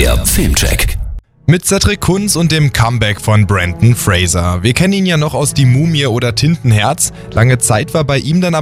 Der Filmcheck. Mit Cedric Kunz und dem Comeback von Brendan Fraser. Wir kennen ihn ja noch aus Die Mumie oder Tintenherz. Lange Zeit war bei ihm dann